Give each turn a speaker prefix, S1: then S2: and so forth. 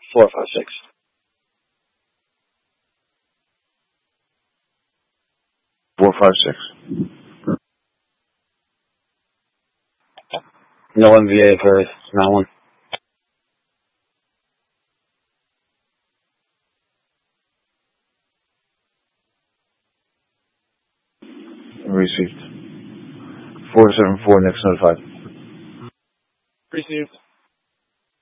S1: 456. No MVA for that one.
S2: Received. 474 next notified.
S1: Received.